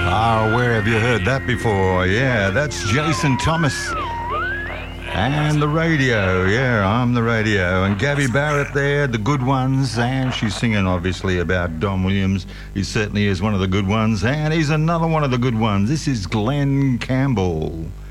Oh, where have you heard that before? Yeah, that's Jason Thomas. And the radio, yeah, I'm the radio. And Gabby Barrett there, the good ones. And she's singing, obviously, about Don Williams. He certainly is one of the good ones. And he's another one of the good ones. This is Glenn Campbell.